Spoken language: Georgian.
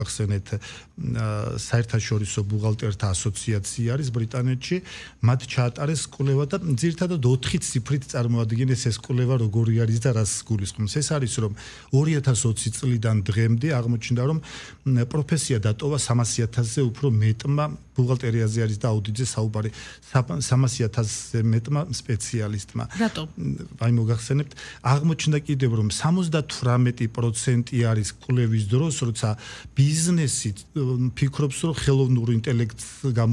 ახსენეთ საერთაშორისო ბუღალტერთა ასოციაცია არის ბრიტანეთში, მათ ჩაატარეს კვლევა და ძირითადად 4 ციფრით წარმოადგენს ეს კვლევა როგორი არის და რას გულისხმობს. ეს არის რომ 2020 წლიდან დღემდე აღმოჩნდა რომ პროფესია დატოვა 300,000-ზე უფრო მეტმა ბუღალტერიაზე არის და აუდიტზე საუბარი 300,000-ზე მეტმა სპეციალისტმა. რატო? აი მოგახსენებთ, აღმოჩნდა კიდევ რომ 78% არის კვლევის დროს, როცა ბიზნესი ფიქრობს რომ ხელოვნურ ინტელექტს